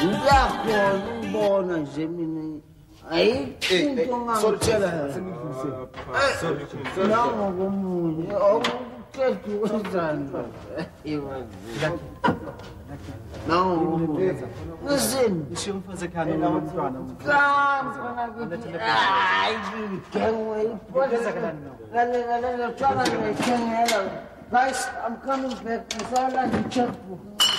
Uyakhona ubona nje mina. Ayikho into Sorry, nango komunye. Awuqedi wenzani? Nango komunye. Listen. Ishiyo mfazi ekhaya nomntwana. Guys, I'm coming back. I saw like a checkbook.